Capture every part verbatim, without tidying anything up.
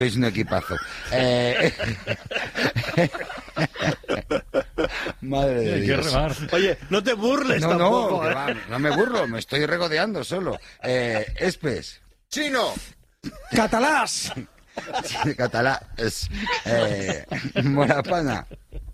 Es un equipazo. Eh... Madre de Hay Dios. que remar. Oye, no te burles No, tampoco, no, ¿eh? va, no me burlo, me estoy regodeando solo. Eh, Espes. Chino. Catalás. Catalá. Es, eh, Morapana.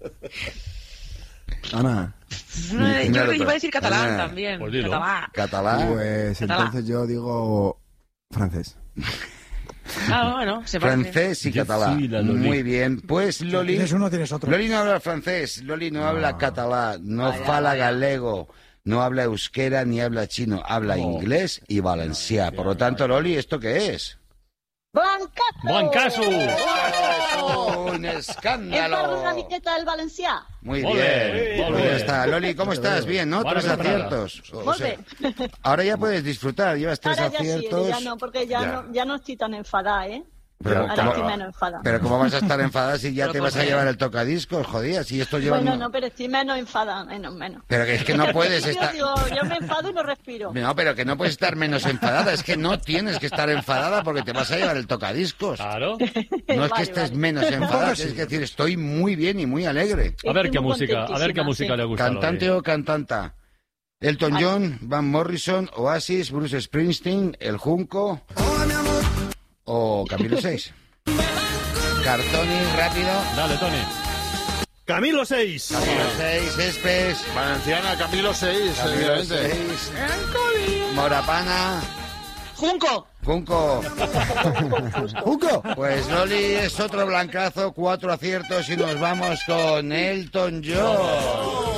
Ana. No, yo Mira creo que el iba a decir otro. catalán Ah, también. pues dilo. Catalán. Catalá. Pues Catalá. entonces yo digo francés. Ah, bueno, se parece. Francés y Yo catalá. fui la Loli. Muy bien. Pues Loli. Tienes uno, tienes otro. Loli no habla francés, Loli no habla catalá, no Vaya, fala vaya. galego, no habla euskera ni habla chino, habla Oh. inglés y valencià. Por lo tanto, Loli, ¿esto qué es? Blancazo! ¡Blancazo! ¡Oh, un He escándalo! parlat una miqueta del valencià. Muy Ole, bien. ole. Pues ya está. Loli, ¿cómo estás? Bien, ¿no? Buena Tres temporada. aciertos. O Molt sea, bé. ahora ya puedes disfrutar, llevas tres Ahora ya sí, aciertos. ya no, porque ya, Ya. No, ya no estoy tan enfadada, ¿eh? Pero, Ahora ¿cómo, estoy menos enfadada. pero ¿cómo vas a estar enfadada si ya Pero te ¿por vas a qué? llevar el tocadiscos? Jodida, si esto lleva... Bueno, no, pero estoy menos enfadada, menos, menos. Pero que es que no puedes Yo estar... digo, yo me enfado y no respiro. No, pero que no puedes estar menos enfadada. Es que no tienes que estar enfadada porque te vas a llevar el tocadiscos. Claro. No es que Vale, estés vale. menos enfadada, es que decir, estoy muy bien y muy alegre. A ver Estoy qué muy música, a ver qué contentísima, música sí. le gusta. a Loli. Cantante o cantanta. Elton Ay. John, Van Morrison, Oasis, Bruce Springsteen, El Junco o Camilo seis. Cartoni, rápido. Dale, Tony. Camilo seis. Camilo seis, Espes. Valenciana, Camilo seis, Camilo evidentemente. seis. Morapana. ¡Junco! Junco. ¡Junco! Pues Loli es otro blancazo, cuatro aciertos y nos vamos con Elton John.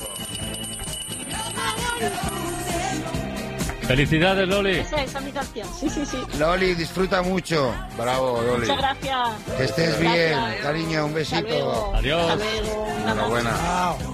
Felicidades, Loli. Esa, esa es mi canción. Sí, sí, sí. Loli, disfruta mucho. Bravo, Loli. Muchas gracias. Que estés Gracias. bien, cariño, un Hasta besito. luego. Adiós. Hasta luego. Un abrazo. Enhorabuena. Chao.